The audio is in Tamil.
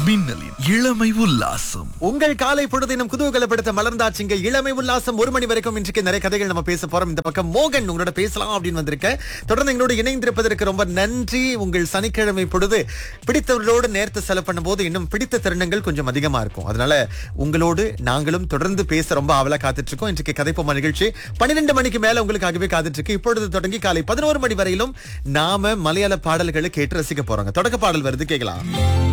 மின்னலின் இளமை உல்லாசம். உங்கள் காலை பொழுதினும் குதூகலப்படுத்த மலர்ந்தாச்சுங்க இளமை உல்லாசம் 1 மணி வரைக்கும். இன்றைக்கு நிறைய கதைகள் நம்ம பேச போறோம். இந்த பக்கம் மோகன் உங்களோட பேசலாம் அப்படின்னு வந்திருக்கேன். தொடர்ந்து எங்களோட இணைந்திருப்பதற்கு ரொம்ப நன்றி. உங்கள் சனிக்கிழமை பொழுது பிடித்தவர்களோடு நேரத்தை செலவு பண்ணும்போது இன்னும் பிடித்த தருணங்கள் கொஞ்சம் அதிகமா இருக்கும். அதனால உங்களோடு நாங்களும் தொடர்ந்து பேச ரொம்ப ஆவலா காத்துட்டு இருக்கோம். இன்றைக்கு கதைப்போமா நிகழ்ச்சி 12 மணிக்கு மேல உங்களுக்காகவே காத்துட்டு இருக்கு. இப்பொழுது தொடங்கி காலை 11 மணி வரையிலும் நாம மலையாள பாடல்களை கேட்டு ரசிக்க போறோங்க. தொடக்க பாடல் வருது, கேட்கலாம்.